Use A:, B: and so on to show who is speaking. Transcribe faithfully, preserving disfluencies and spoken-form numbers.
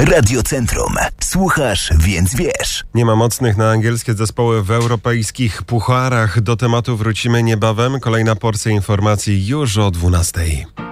A: Radiocentrum. Słuchasz, więc wiesz.
B: Nie ma mocnych na angielskie zespoły w europejskich pucharach. Do tematu wrócimy niebawem. Kolejna porcja informacji już o dwunastej.